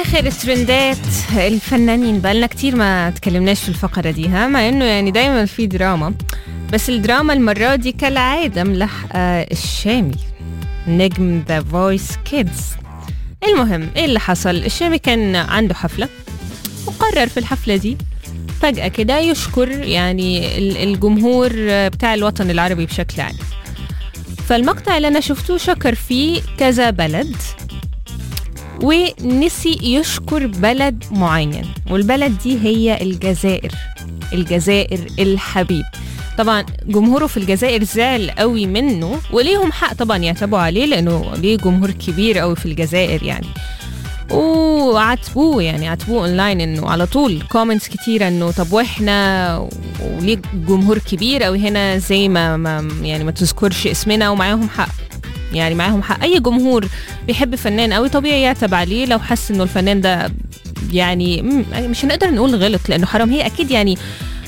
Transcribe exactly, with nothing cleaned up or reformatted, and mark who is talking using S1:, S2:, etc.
S1: آخر الترندات الفنانين، بقالنا كتير ما تكلمناش في الفقرة دي، ها مع إنه يعني دايما في دراما، بس الدراما المرة دي كالعادة ملحقة الشامي نجم The Voice Kids. المهم إيه اللي حصل؟ الشامي كان عنده حفلة وقرر في الحفلة دي فجأة كده يشكر يعني الجمهور بتاع الوطن العربي بشكل عام. فالمقطع اللي أنا شفته شكر فيه كذا بلد ونسي يشكر بلد معين، والبلد دي هي الجزائر. الجزائر الحبيب. طبعا جمهوره في الجزائر زعل قوي منه، وليهم حق طبعا يعتبوا عليه لأنه ليه جمهور كبير قوي في الجزائر يعني، وعاتبوه يعني عاتبوه اونلاين انه على طول كومنتس كتيره انه طب واحنا وليه جمهور كبير قوي هنا زي ما, ما يعني ما تذكرش اسمنا. ومعاهم حق، يعني معاهم حق. اي جمهور بيحب فنان قوي طبيعي يعتب عليه لو حس انه الفنان ده يعني مش هنقدر نقول غلط لانه حرام، هي اكيد يعني